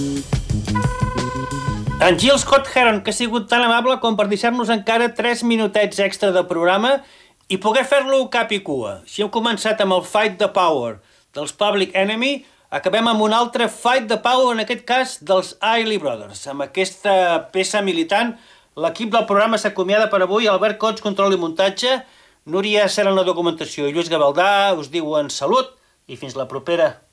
En Jill Scott Heron, que ha sigut tan amable com per deixar-nos encara 3 minutets extra de programa i poder fer-lo cap i cua. Si hem començat amb el Fight the Power dels Public Enemy, acabem amb un altre Fight the Power, en aquest cas dels Isley Brothers. Amb aquesta peça militant, l'equip del programa s'acomiada per avui. Albert Cots, control i muntatge, Núria Serra en la documentació i Lluís Gavaldà us diuen salut i fins la propera.